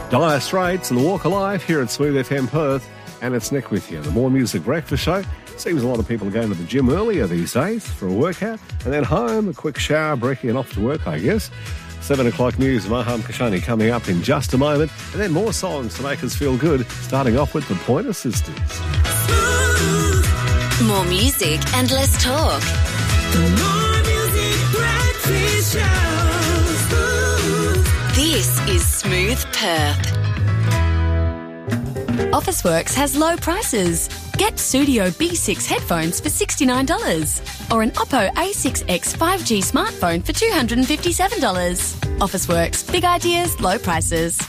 Dire Straits and The Walk of Life here at Smooth FM Perth, and it's Nick with you. The More Music Breakfast Show. Seems a lot of people are going to the gym earlier these days for a workout, and then home, a quick shower, breaking it off to work, I guess. 7 o'clock news, Maham Kashani coming up in just a moment, and then more songs to make us feel good, starting off with the Pointer Sisters. More music and less talk. The More Music Breakfast Show. This is Smooth Perth. Officeworks has low prices. Get Studio B6 headphones for $69 or an Oppo A6X 5G smartphone for $257. Officeworks, big ideas, low prices.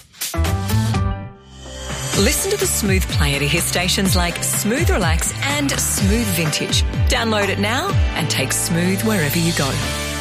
Listen to the Smooth Player to hear stations like Smooth Relax and Smooth Vintage. Download it now and take Smooth wherever you go.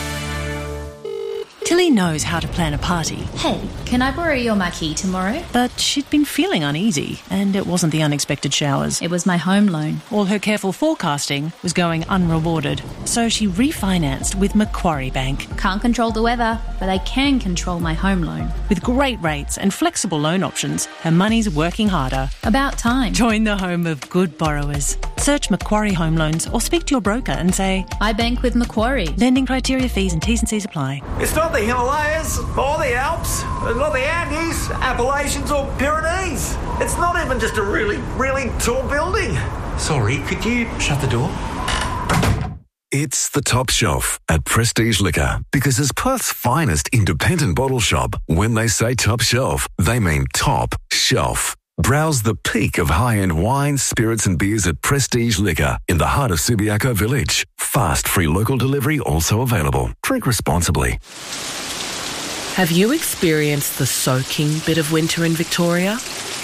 Tilly knows how to plan a party. Hey, can I borrow your marquee tomorrow? But she'd been feeling uneasy, and it wasn't the unexpected showers. It was my home loan. All her careful forecasting was going unrewarded, so she refinanced with Macquarie Bank. Can't control the weather, but I can control my home loan. With great rates and flexible loan options, her money's working harder. About time. Join the home of good borrowers. Search Macquarie Home Loans or speak to your broker and say, I bank with Macquarie. Lending criteria, fees and T's and C's apply. It's not the Himalayas or the Alps, not the Andes, Appalachians or Pyrenees. It's not even just a really, really tall building. Sorry, could you shut the door? It's the Top Shelf at Prestige Liquor, because as Perth's finest independent bottle shop, when they say top shelf, they mean top shelf. Browse the peak of high-end wines, spirits and beers at Prestige Liquor in the heart of Subiaco Village. Fast, free local delivery also available. Drink responsibly. Have you experienced the soaking bit of winter in Victoria?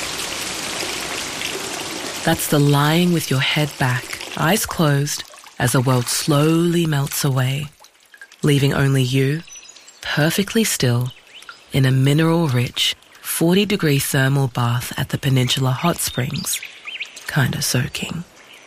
That's the lying with your head back, eyes closed, as the world slowly melts away, leaving only you, perfectly still, in a mineral-rich 40-degree thermal bath at the Peninsula Hot Springs, kinda soaking.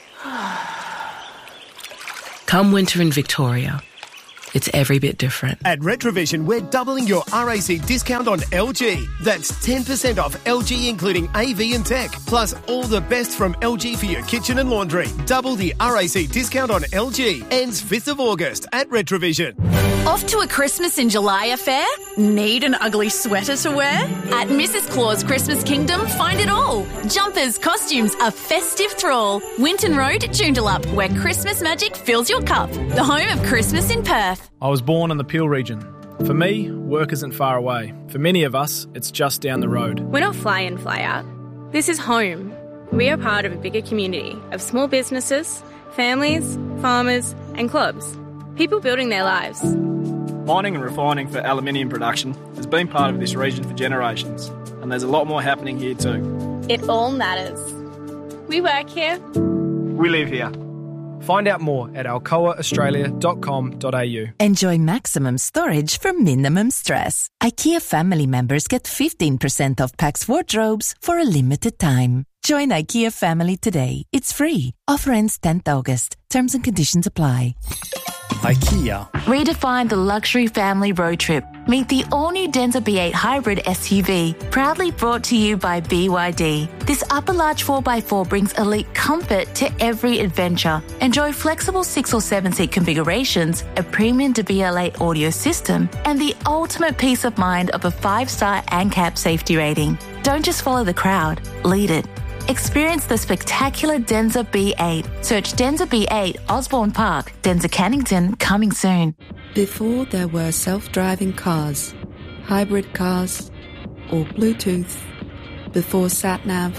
Come winter in Victoria, it's every bit different. At Retrovision, we're doubling your RAC discount on LG. That's 10% off LG, including AV and tech, plus all the best from LG for your kitchen and laundry. Double the RAC discount on LG. Ends 5th of August at Retrovision. Off to a Christmas in July affair? Need an ugly sweater to wear? At Mrs. Claus Christmas Kingdom, find it all. Jumpers, costumes, a festive thrall. Winton Road, Joondalup, where Christmas magic fills your cup. The home of Christmas in Perth. I was born in the Peel region. For me, work isn't far away. For many of us, it's just down the road. We're not fly in, fly out. This is home. We are part of a bigger community of small businesses, families, farmers and clubs. People building their lives. Mining and refining for aluminium production has been part of this region for generations, and there's a lot more happening here too. It all matters. We work here. We live here. Find out more at alcoaaustralia.com.au. Enjoy maximum storage for minimum stress. IKEA family members get 15% off Pax wardrobes for a limited time. Join IKEA family today. It's free. Offer ends 10th August. Terms and conditions apply. IKEA. Redefine the luxury family road trip. Meet the all-new Denza B8 hybrid SUV, proudly brought to you by BYD. This upper large 4x4 brings elite comfort to every adventure. Enjoy flexible 6 or 7 seat configurations, a premium DBL8 audio system, and the ultimate peace of mind of a 5-star ANCAP safety rating. Don't just follow the crowd, lead it. Experience the spectacular Denza B8. Search Denza B8 Osborne Park, Denza Cannington, coming soon. Before there were self-driving cars, hybrid cars, or Bluetooth, before sat-nav.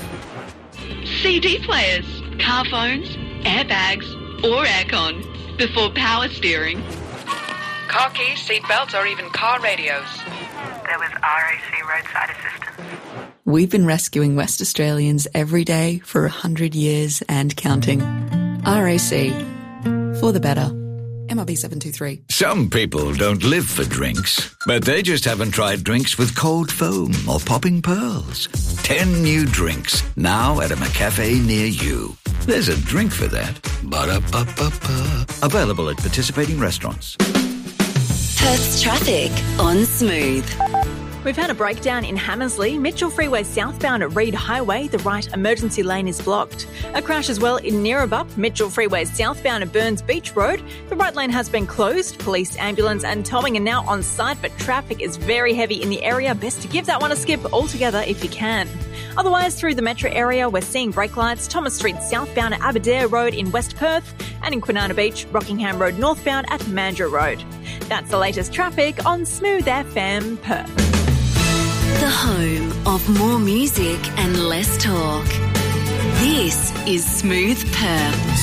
CD players, car phones, airbags, or aircon, before power steering. Car keys, seat belts, or even car radios. There was RAC roadside assistance. We've been rescuing West Australians every day for 100 years and counting. RAC. For the better. MRB 723. Some people don't live for drinks, but they just haven't tried drinks with cold foam or popping pearls. 10 new drinks, now at a McCafe near you. There's a drink for that. Ba-da-ba-ba-ba. Available at participating restaurants. Perth's traffic on Smooth. We've had a breakdown in Hammersley, Mitchell Freeway southbound at Reed Highway. The right emergency lane is blocked. A crash as well in Neerabup, Mitchell Freeway southbound at Burns Beach Road. The right lane has been closed. Police, ambulance and towing are now on site, but traffic is very heavy in the area. Best to give that one a skip altogether if you can. Otherwise, through the metro area, we're seeing brake lights. Thomas Street southbound at Aberdare Road in West Perth, and in Kwinana Beach, Rockingham Road northbound at Mandurah Road. That's the latest traffic on Smooth FM Perth. The home of more music and less talk. This is Smooth Perth.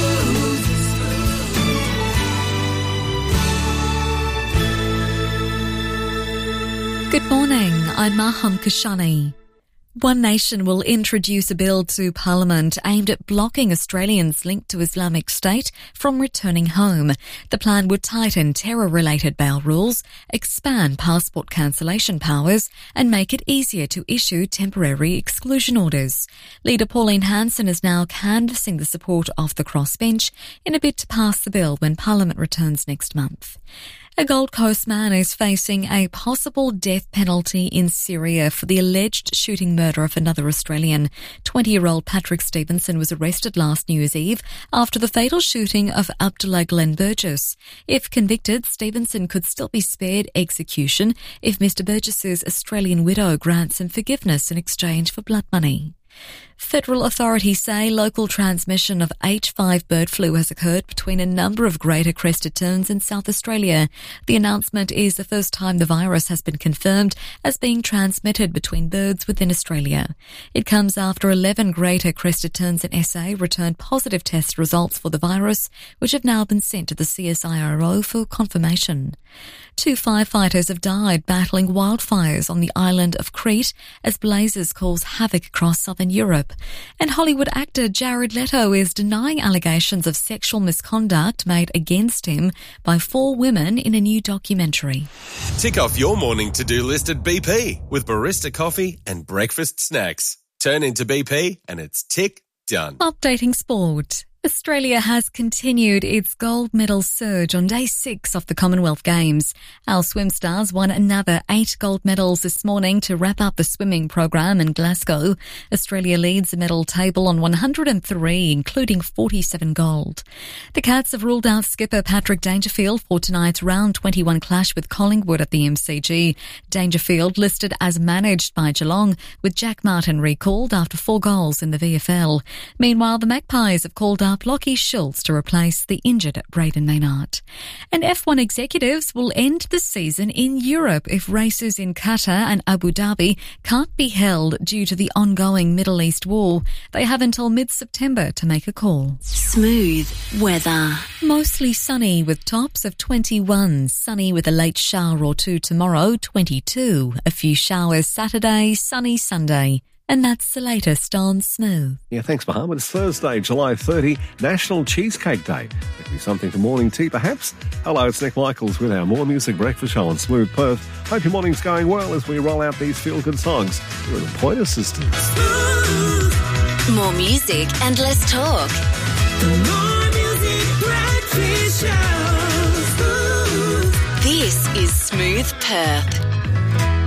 Good morning, I'm Maham Kashani. One Nation will introduce a bill to Parliament aimed at blocking Australians linked to Islamic State from returning home. The plan would tighten terror-related bail rules, expand passport cancellation powers, and make it easier to issue temporary exclusion orders. Leader Pauline Hanson is now canvassing the support of the crossbench in a bid to pass the bill when Parliament returns next month. A Gold Coast man is facing a possible death penalty in Syria for the alleged shooting murder of another Australian. 20-year-old Patrick Stevenson was arrested last New Year's Eve after the fatal shooting of Abdullah Glenn Burgess. If convicted, Stevenson could still be spared execution if Mr. Burgess's Australian widow grants him forgiveness in exchange for blood money. Federal authorities say local transmission of H5 bird flu has occurred between a number of greater crested terns in South Australia. The announcement is the first time the virus has been confirmed as being transmitted between birds within Australia. It comes after 11 greater crested terns in SA returned positive test results for the virus, which have now been sent to the CSIRO for confirmation. 2 firefighters have died battling wildfires on the island of Crete as blazes cause havoc across southern Europe. And Hollywood actor Jared Leto is denying allegations of sexual misconduct made against him by 4 women in a new documentary. Tick off your morning to-do list at BP with barista coffee and breakfast snacks. Turn into BP and it's tick done. Updating sport. Australia has continued its gold medal surge on day 6 of the Commonwealth Games. Our swim stars won another 8 gold medals this morning to wrap up the swimming program in Glasgow. Australia leads the medal table on 103, including 47 gold. The Cats have ruled out skipper Patrick Dangerfield for tonight's round 21 clash with Collingwood at the MCG. Dangerfield listed as managed by Geelong, with Jack Martin recalled after 4 goals in the VFL. Meanwhile, the Magpies have called up Lockie Schultz to replace the injured Braden Maynard. And F1 executives will end the season in Europe if races in Qatar and Abu Dhabi can't be held due to the ongoing Middle East war. They have until mid-September to make a call. Smooth weather. Mostly sunny with tops of 21. Sunny with a late shower or 2 tomorrow, 22. A few showers Saturday, sunny Sunday. And that's the latest on Smooth. Yeah, thanks, Mohammed. It's Thursday, July 30, National Cheesecake Day. Could be something for morning tea, perhaps. Hello, it's Nick Michaels with our More Music Breakfast Show on Smooth Perth. Hope your morning's going well as we roll out these feel-good songs. You're the Pointer Sisters. More music and less talk. The More Music Breakfast Show. This is Smooth Perth.